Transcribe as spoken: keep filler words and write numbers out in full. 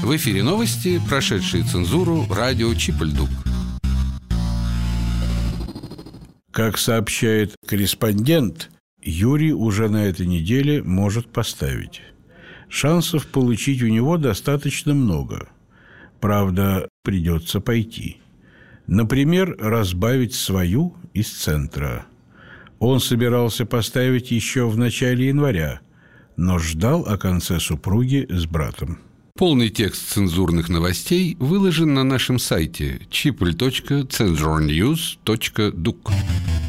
В эфире новости, прошедшие цензуру, радио Чип-Ль-Дук. Как сообщает корреспондент, Юрий уже на этой неделе может поставить. Шансов получить у него достаточно много. Правда, придется пойти. Например, разбавить свою из центра. Он собирался поставить еще в начале января, но ждал о конце супруги с братом. Полный текст цензурных новостей выложен на нашем сайте чип точка цензурньюз точка дук.